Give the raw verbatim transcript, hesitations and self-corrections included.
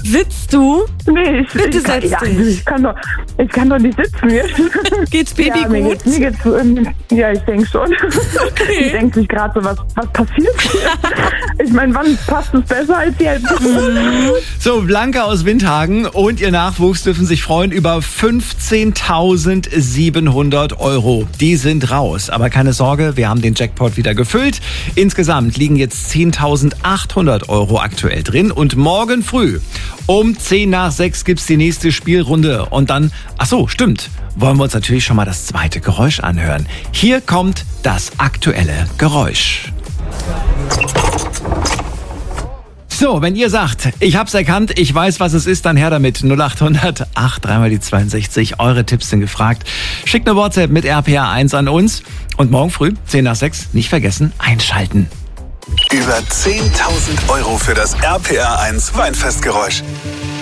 Sitzt du? Nee, ich, Bitte ich, kann, setz ja, dich. ich, kann doch, ich kann doch nicht sitzen. Geht's Baby ja, mir gut? geht's, mir geht's, ähm, ja, ich denke schon. Okay. Die denkt sich gerade so, was, was passiert hier? Ich meine, wann passt es besser als jetzt? So, Blanca aus Windhagen und ihr Nachwuchs dürfen sich freuen über fünfzehntausendsiebenhundert Euro. Die sind raus. Aber keine Sorge, wir haben den Jackpot wieder gefüllt. Insgesamt liegen jetzt zehntausendachthundert Euro aktuell drin. Und morgen früh um zehn nach sechs gibt's die nächste Spielrunde. Und dann, ach so, stimmt, wollen wir uns natürlich schon mal das zweite Geräusch anhören. Hier kommt das aktuelle Geräusch. So, wenn ihr sagt, ich hab's erkannt, ich weiß, was es ist, dann her damit. null acht hundert acht dreimal die zweiundsechzig. Eure Tipps sind gefragt. Schickt eine WhatsApp mit R P R eins an uns. Und morgen früh, zehn nach sechs, nicht vergessen, einschalten. Über zehntausend Euro für das R P R eins Weinfestgeräusch.